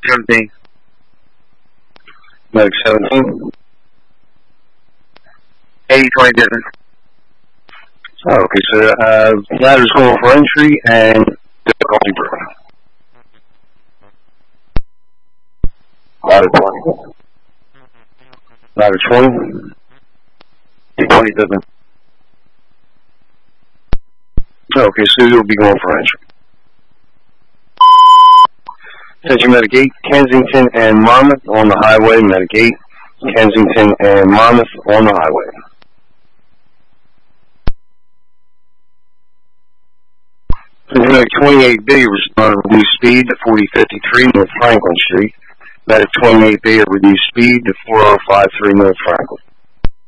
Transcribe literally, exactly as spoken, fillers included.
seventeen. Medic seventeen. eighty twenty different. Okay, so uh, ladder's going for entry and difficulty broken. Ladder twenty. Ladder twenty. twenty different. Okay, so you'll be going for entry. Attention Medic eight, Kensington and Monmouth on the highway. Medic eight, Kensington and Monmouth on the highway. Attention Medic twenty-eight B, respond to reduced speed to forty fifty-three North Franklin Street. Medic twenty-eight B, reduced speed to four oh five three North Franklin.